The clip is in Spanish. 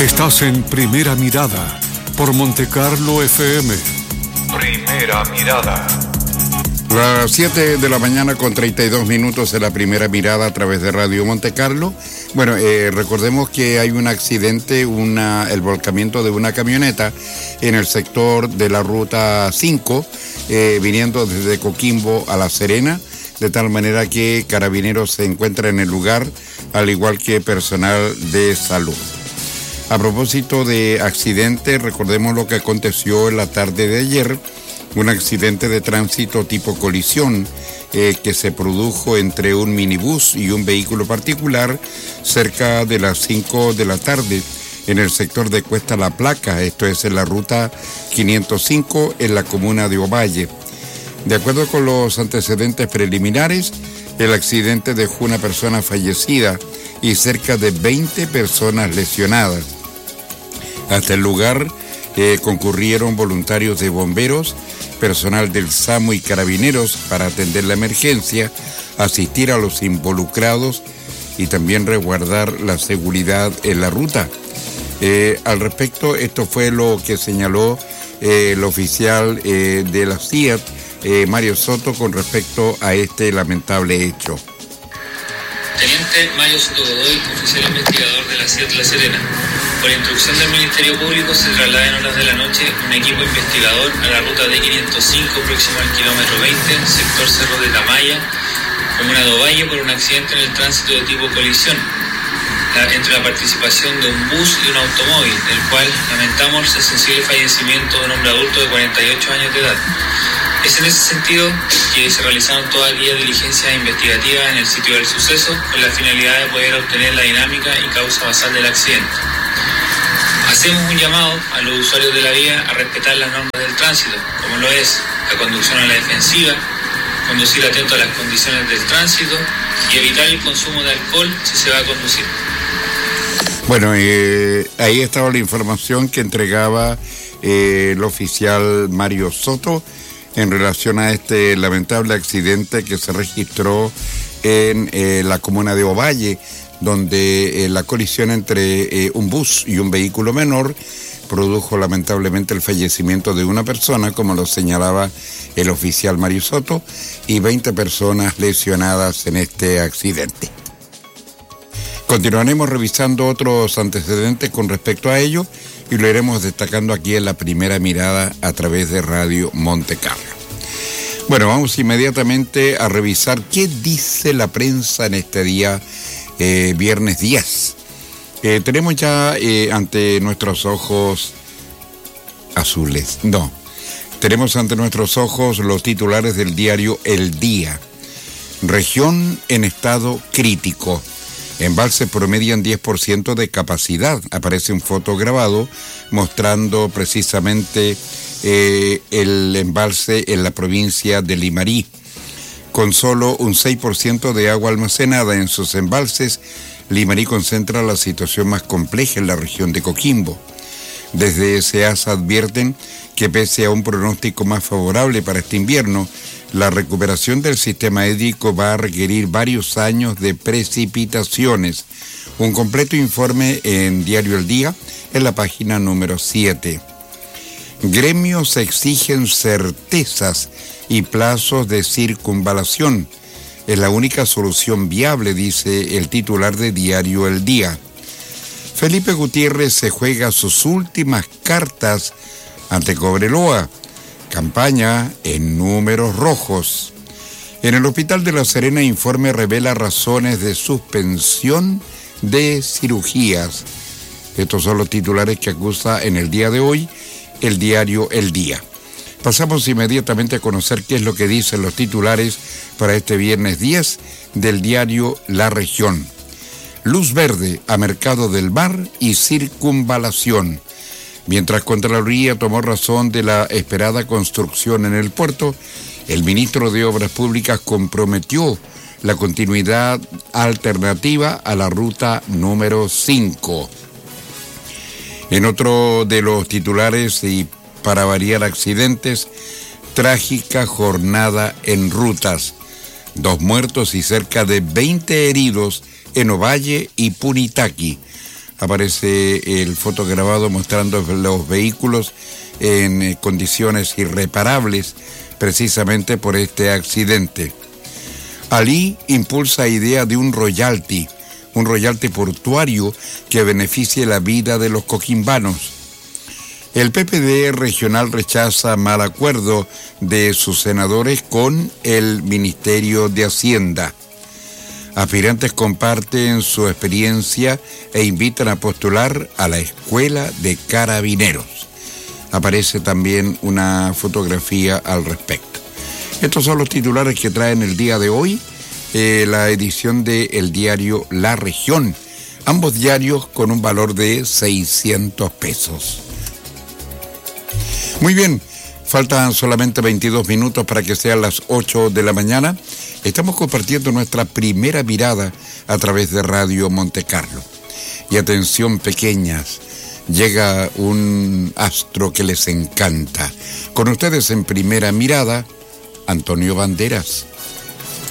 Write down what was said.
Estás en Primera Mirada por Montecarlo FM. Primera Mirada. Las 7 de la mañana con 32 minutos en la Primera Mirada a través de Radio Montecarlo. Bueno, recordemos que hay un accidente, el volcamiento de una camioneta en el sector de la Ruta 5, viniendo desde Coquimbo a La Serena, de tal manera que Carabineros se encuentra en el lugar, al igual que personal de salud. A propósito de accidente, recordemos lo que aconteció en la tarde de ayer, un accidente de tránsito tipo colisión que se produjo entre un minibús y un vehículo particular cerca de las 5 de la tarde en el sector de Cuesta La Placa, esto es en la ruta 505 en la comuna de Ovalle. De acuerdo con los antecedentes preliminares, el accidente dejó una persona fallecida y cerca de 20 personas lesionadas. Hasta el lugar concurrieron voluntarios de bomberos, personal del SAMU y Carabineros para atender la emergencia, asistir a los involucrados y también resguardar la seguridad en la ruta. Al respecto, esto fue lo que señaló el oficial de la CIAT, Mario Soto, con respecto a este lamentable hecho. Teniente Mario Soto Godoy, oficial investigador de la CIAT La Serena. Por instrucción del Ministerio Público se traslada en horas de la noche un equipo investigador a la ruta D505 próximo al kilómetro 20, sector Cerro de Tamaya, comuna de Ovalle, por un accidente en el tránsito de tipo colisión entre la participación de un bus y un automóvil, el cual lamentamos el sensible fallecimiento de un hombre adulto de 48 años de edad. Es en ese sentido que se realizaron todas aquellas diligencias investigativas en el sitio del suceso con la finalidad de poder obtener la dinámica y causa basal del accidente. Hacemos un llamado a los usuarios de la vía a respetar las normas del tránsito, como lo es la conducción a la defensiva, conducir atento a las condiciones del tránsito y evitar el consumo de alcohol si se va a conducir. Bueno, ahí estaba la información que entregaba el oficial Mario Soto en relación a este lamentable accidente que se registró en la comuna de Ovalle, donde la colisión entre un bus y un vehículo menor produjo lamentablemente el fallecimiento de una persona, como lo señalaba el oficial Mario Soto, y 20 personas lesionadas en este accidente. Continuaremos revisando otros antecedentes con respecto a ello y lo iremos destacando aquí en la Primera Mirada a través de Radio Montecarlo. Bueno, vamos inmediatamente a revisar qué dice la prensa en este día, viernes 10. Tenemos ya ante nuestros ojos azules, tenemos ante nuestros ojos los titulares del diario El Día. Región en estado crítico. Embalses promedian 10% de capacidad. Aparece un fotograbado mostrando precisamente el embalse en la provincia de Limarí. Con solo un 6% de agua almacenada en sus embalses, Limarí concentra la situación más compleja en la región de Coquimbo. Desde SEASA advierten que pese a un pronóstico más favorable para este invierno, la recuperación del sistema hídrico va a requerir varios años de precipitaciones. Un completo informe en Diario El Día, en la página número 7. Gremios exigen certezas y plazos de circunvalación. Es la única solución viable, dice el titular de Diario El Día. Felipe Gutiérrez se juega sus últimas cartas ante Cobreloa. Campaña en números rojos. En el Hospital de La Serena, informe revela razones de suspensión de cirugías. Estos son los titulares que acusa en el día de hoy el diario El Día. Pasamos inmediatamente a conocer qué es lo que dicen los titulares para este viernes 10 del diario La Región. Luz verde a Mercado del Mar y circunvalación. Mientras Contraloría tomó razón de la esperada construcción en el puerto, el ministro de Obras Públicas comprometió la continuidad alternativa a la ruta número 5. En otro de los titulares, y para variar accidentes, trágica jornada en rutas. 2 muertos y cerca de 20 heridos en Ovalle y Punitaqui. Aparece el fotograbado mostrando los vehículos en condiciones irreparables precisamente por este accidente. Ali impulsa idea de un royalty portuario que beneficie la vida de los coquimbanos. El PPD regional rechaza mal acuerdo de sus senadores con el Ministerio de Hacienda. Aspirantes comparten su experiencia e invitan a postular a la Escuela de Carabineros. Aparece también una fotografía al respecto. Estos son los titulares que traen el día de hoy, la edición del diario La Región. Ambos diarios con un valor de 600 pesos. Muy bien, faltan solamente 22 minutos para que sean las 8 de la mañana. Estamos compartiendo nuestra primera mirada a través de Radio Monte Carlo. Y atención, pequeñas, llega un astro que les encanta. Con ustedes en primera mirada, Antonio Banderas.